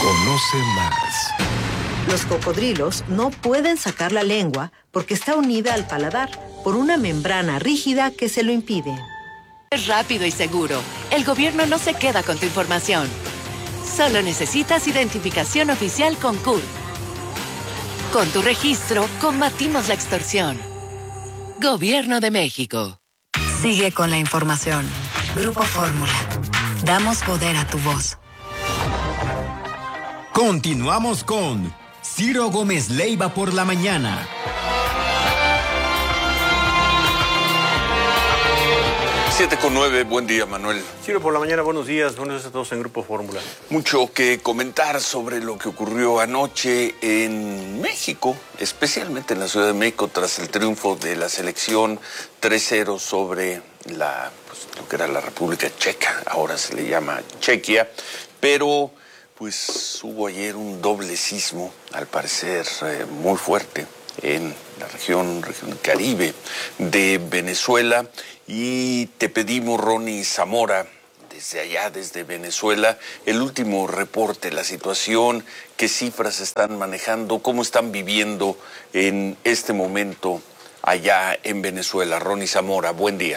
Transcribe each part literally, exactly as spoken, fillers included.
Conoce más. Los cocodrilos no pueden sacar la lengua porque está unida al paladar por una membrana rígida que se lo impide. Es rápido y seguro. El gobierno no se queda con tu información. Solo necesitas identificación oficial con C U R. Con tu registro, combatimos la extorsión. Gobierno de México. Sigue con la información. Grupo Fórmula. Damos poder a tu voz. Continuamos con Ciro Gómez Leiva por la mañana. siete con nueve, buen día, Manuel. Ciro, por la mañana, buenos días, buenos días a todos en Grupo Fórmula. Mucho que comentar sobre lo que ocurrió anoche en México, especialmente en la Ciudad de México, tras el triunfo de la selección tres cero sobre la, pues, lo que era la República Checa, ahora se le llama Chequia, pero pues hubo ayer un doble sismo, al parecer eh, muy fuerte, en la región, región Caribe de Venezuela. Y te pedimos, Ronnie Zamora, desde allá, desde Venezuela, el último reporte, la situación, qué cifras están manejando, cómo están viviendo en este momento allá en Venezuela. Ronnie Zamora, buen día.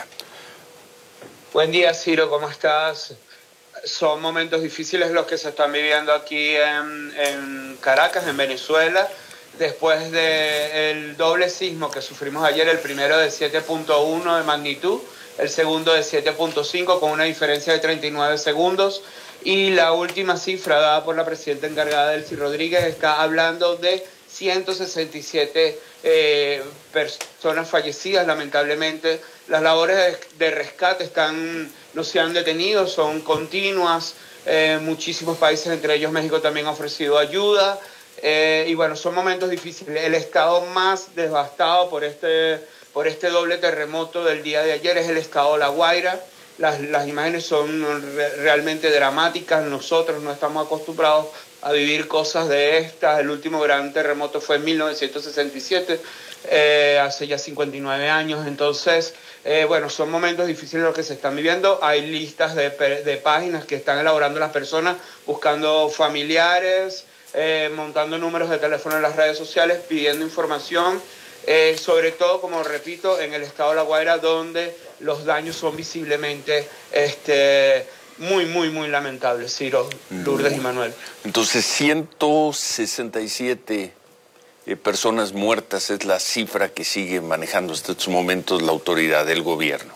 Buen día, Ciro, ¿cómo estás? Son momentos difíciles los que se están viviendo aquí en, en Caracas, en Venezuela. Después del doble sismo que sufrimos ayer, el primero de siete punto uno de magnitud, el segundo de siete punto cinco con una diferencia de treinta y nueve segundos, y la última cifra dada por la presidenta encargada, Delcy Rodríguez, está hablando de ciento sesenta y siete eh, personas fallecidas. Lamentablemente las labores de, de rescate están, no se han detenido, son continuas. Eh, muchísimos países, entre ellos México, también ha ofrecido ayuda. Eh, y bueno, son momentos difíciles. El estado más devastado por este, por este doble terremoto del día de ayer es el estado de La Guaira. Las, las imágenes son re, realmente dramáticas. Nosotros no estamos acostumbrados a vivir cosas de estas. El último gran terremoto fue en mil novecientos sesenta y siete, eh, hace ya cincuenta y nueve años. Entonces, eh, bueno, son momentos difíciles los que se están viviendo. Hay listas de, de páginas que están elaborando las personas, buscando familiares, Eh, montando números de teléfono en las redes sociales, pidiendo información, eh, sobre todo, como repito, en el estado de La Guaira, donde los daños son visiblemente este, muy, muy, muy lamentables. Ciro, Lourdes y Manuel. Entonces, ciento sesenta y siete eh, personas muertas es la cifra que sigue manejando hasta estos momentos la autoridad del gobierno.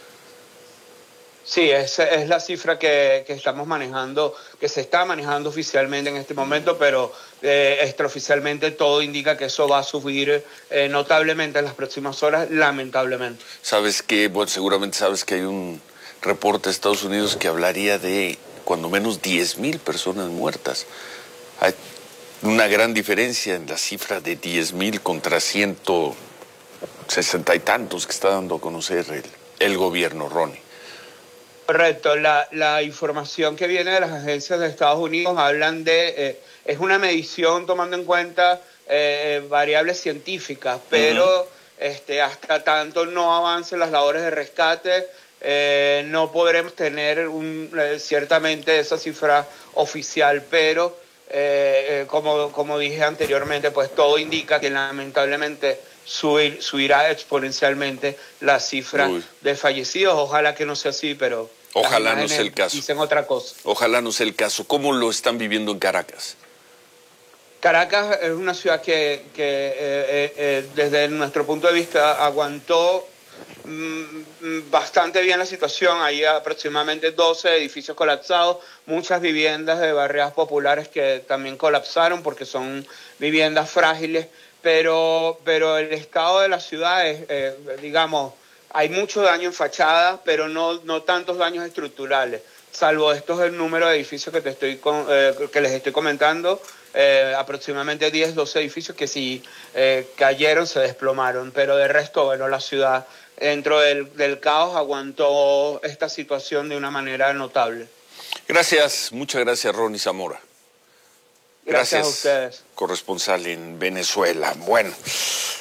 Sí, esa es la cifra que, que estamos manejando, que se está manejando oficialmente en este momento, pero eh, extraoficialmente todo indica que eso va a subir eh, notablemente en las próximas horas, lamentablemente. Sabes que, bueno, seguramente sabes que hay un reporte de Estados Unidos que hablaría de cuando menos diez mil personas muertas. Hay una gran diferencia en la cifra de diez mil contra ciento sesenta y tantos que está dando a conocer el, el gobierno, Ronnie. Correcto, la, la información que viene de las agencias de Estados Unidos hablan de, eh, es una medición tomando en cuenta eh, variables científicas, pero uh-huh. este, hasta tanto no avancen las labores de rescate, eh, no podremos tener un, eh, ciertamente esa cifra oficial, pero eh, eh, como, como dije anteriormente, pues todo indica que lamentablemente subir, subirá exponencialmente la cifra Uy. de fallecidos. Ojalá que no sea así, pero ojalá no sea el caso. Dicen otra cosa. Ojalá no sea el caso. ¿Cómo lo están viviendo en Caracas? Caracas es una ciudad que, que eh, eh, desde nuestro punto de vista aguantó mm, bastante bien la situación. Hay aproximadamente doce edificios colapsados, muchas viviendas de barriadas populares que también colapsaron porque son viviendas frágiles, pero, pero el estado de la ciudad es, eh, digamos, hay mucho daño en fachada, pero no, no tantos daños estructurales, salvo estos el número de edificios que, te estoy con, eh, que les estoy comentando, eh, aproximadamente diez, doce edificios que sí eh, cayeron, se desplomaron, pero de resto, bueno, la ciudad dentro del, del caos aguantó esta situación de una manera notable. Gracias, muchas gracias, Ronnie Zamora. Gracias, gracias a ustedes. Corresponsal en Venezuela. Bueno,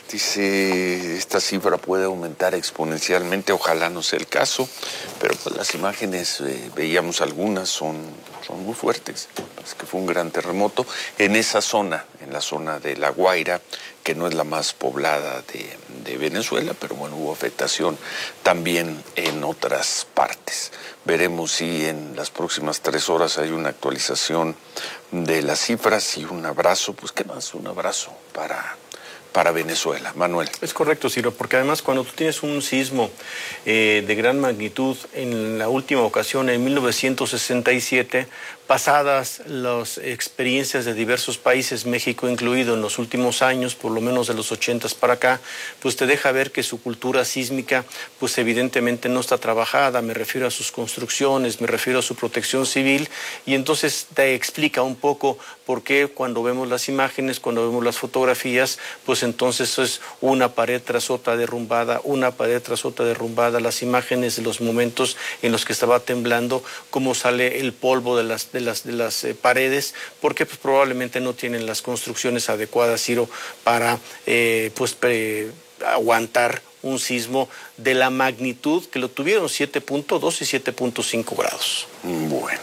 Dice, esta cifra puede aumentar exponencialmente, ojalá no sea el caso, pero pues las imágenes, eh, veíamos algunas, son, son muy fuertes. Es que fue un gran terremoto en esa zona, en la zona de La Guaira, que no es la más poblada de, de Venezuela, pero bueno, hubo afectación también en otras partes. Veremos si en las próximas tres horas hay una actualización de las cifras y un abrazo, pues qué más, un abrazo para... para Venezuela. Manuel. Es correcto, Ciro, porque además cuando tú tienes un sismo eh, de gran magnitud, en la última ocasión, en mil novecientos sesenta y siete, pasadas las experiencias de diversos países, México incluido, en los últimos años, por lo menos de los ochentas para acá, pues te deja ver que su cultura sísmica, pues evidentemente no está trabajada, me refiero a sus construcciones, me refiero a su protección civil, y entonces te explica un poco por qué cuando vemos las imágenes, cuando vemos las fotografías, pues entonces es una pared tras otra derrumbada, una pared tras otra derrumbada, las imágenes de los momentos en los que estaba temblando, cómo sale el polvo de las, de las, de las eh, paredes, porque pues, probablemente no tienen las construcciones adecuadas, Ciro, para eh, pues, pre, aguantar un sismo de la magnitud que lo tuvieron, siete punto dos y siete punto cinco grados. Bueno,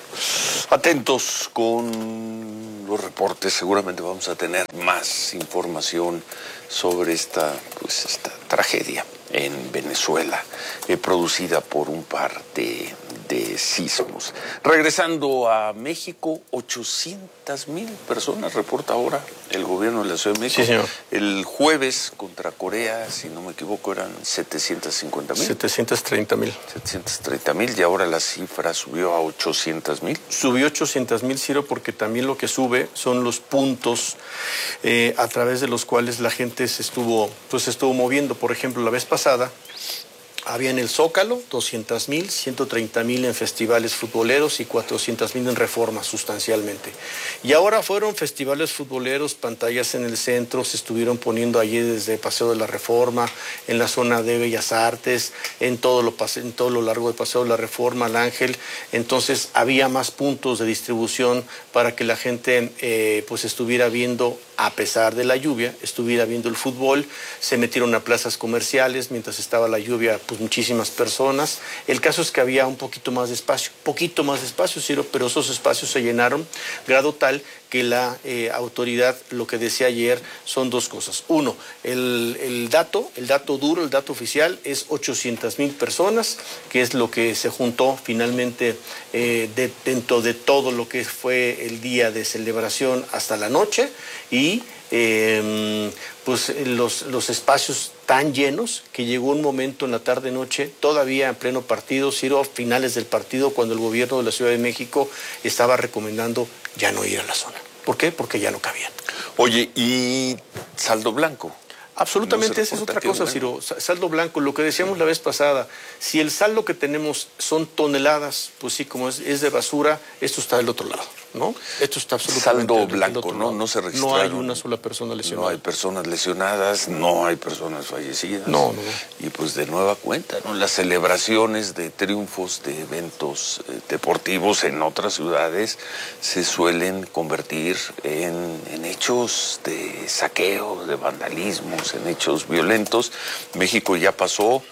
atentos con los reportes, seguramente vamos a tener más información sobre esta, pues, esta tragedia en Venezuela, eh, producida por un par de, de sismos. Regresando a México, ochocientas mil personas, reporta ahora el gobierno de la Ciudad de México. Sí, señor. El jueves contra Corea, si no me equivoco, eran setecientos cincuenta mil. setecientos treinta mil. setecientos treinta mil, y ahora la cifra subió a ochocientos mil. Subió ochocientos mil, Ciro, porque también lo que sube son los puntos eh, a través de los cuales la gente se estuvo, pues, se estuvo moviendo. Por ejemplo, la vez pasada había en el Zócalo doscientos mil, ciento treinta mil en festivales futboleros y cuatrocientos mil en Reforma, sustancialmente. Y ahora fueron festivales futboleros, pantallas en el centro, se estuvieron poniendo allí desde Paseo de la Reforma, en la zona de Bellas Artes, en todo lo, en todo lo largo de Paseo de la Reforma, al Ángel. Entonces había más puntos de distribución para que la gente eh, pues estuviera viendo, a pesar de la lluvia, estuviera viendo el fútbol. Se metieron a plazas comerciales mientras estaba la lluvia, pues muchísimas personas. El caso es que había un poquito más de espacio, poquito más de espacio, Ciro, pero esos espacios se llenaron, grado tal que la eh, autoridad, lo que decía ayer, son dos cosas. Uno, el, el dato, el dato duro, el dato oficial es ochocientas mil personas, que es lo que se juntó finalmente eh, de, dentro de todo lo que fue el día de celebración hasta la noche, y eh, pues los, los espacios tan llenos que llegó un momento en la tarde-noche, todavía en pleno partido, Ciro, finales del partido, cuando el gobierno de la Ciudad de México estaba recomendando ya no ir a la zona. ¿Por qué? Porque ya no cabían. Oye, ¿y saldo blanco? Absolutamente, No esa es otra reporta, cosa, qué Ciro. Saldo blanco, lo que decíamos la vez pasada, si el saldo que tenemos son toneladas, pues sí, como es, es de basura, esto está del otro lado, ¿no? Esto está absolutamente Saldo del, del blanco, otro ¿no? lado. No se registraron. No hay una sola persona lesionada. No hay personas lesionadas, no hay personas fallecidas. No, no, no. Y pues de nueva cuenta, ¿no? Las celebraciones de triunfos de eventos eh, deportivos en otras ciudades se suelen convertir en, en hechos de saqueo, de vandalismos, en hechos violentos. México ya pasó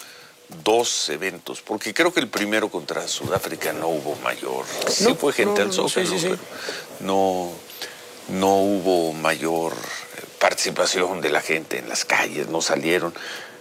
dos eventos, porque creo que el primero contra Sudáfrica no hubo mayor, sí No, fue gente no, al no, Zócalo, sí, sí, sí. pero no, no hubo mayor participación de la gente en las calles, no salieron,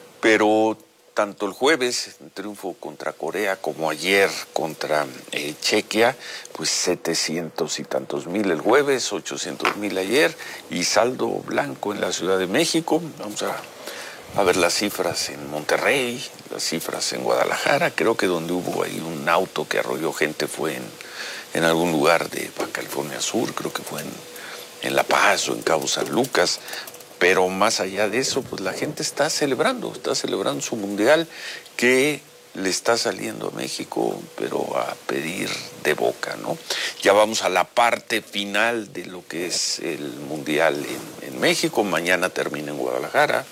pero tanto el jueves, el triunfo contra Corea, como ayer contra eh, Chequia, pues setecientos y tantos mil el jueves, ochocientos mil ayer, y saldo blanco en la Ciudad de México. Vamos a, a ver las cifras en Monterrey, las cifras en Guadalajara. Creo que donde hubo ahí un auto que arrolló gente fue en, en algún lugar de Baja California Sur, creo que fue en, en La Paz o en Cabo San Lucas. Pero más allá de eso, pues la gente está celebrando, está celebrando su mundial, que le está saliendo a México, pero a pedir de boca, ¿no? Ya vamos a la parte final de lo que es el mundial en, en México. Mañana termina en Guadalajara,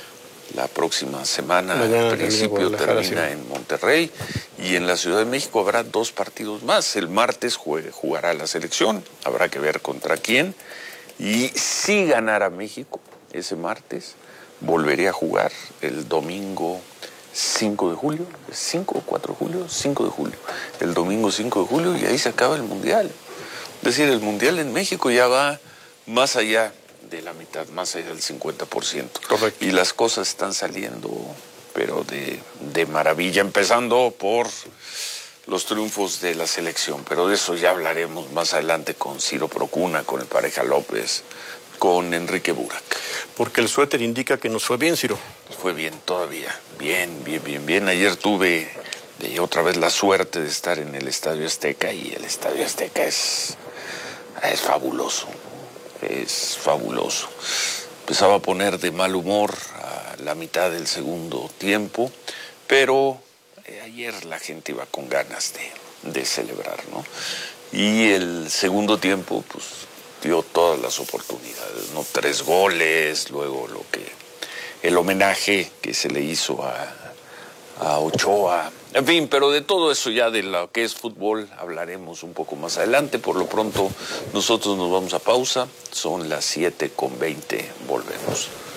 la próxima semana, Mañana al principio termina, termina sí. en Monterrey, y en la Ciudad de México habrá dos partidos más. El martes juegue, jugará la selección, habrá que ver contra quién, y si ganara México ese martes, volvería a jugar el domingo cinco de julio, cinco o cuatro de julio, cinco de julio, el domingo cinco de julio, y ahí se acaba el Mundial. Es decir, el Mundial en México ya va más allá de la mitad, más allá del cincuenta por ciento. Correcto. Y las cosas están saliendo, pero de, de maravilla, empezando por los triunfos de la selección, pero de eso ya hablaremos más adelante con Ciro Procuna, con el Pareja López, con Enrique Burak. Porque el suéter indica que nos fue bien, Ciro. Fue bien todavía, bien, bien, bien, bien. Ayer tuve de otra vez la suerte de estar en el Estadio Azteca, y el Estadio Azteca es, es fabuloso, es fabuloso. Empezaba a poner de mal humor a la mitad del segundo tiempo, pero eh, ayer la gente iba con ganas de, de celebrar, ¿no? Y el segundo tiempo, pues, dio todas las oportunidades, ¿no? Tres goles, luego lo que el homenaje que se le hizo a, a Ochoa, en fin, pero de todo eso, ya de lo que es fútbol, hablaremos un poco más adelante. Por lo pronto, nosotros nos vamos a pausa, son las siete con veinte, volvemos.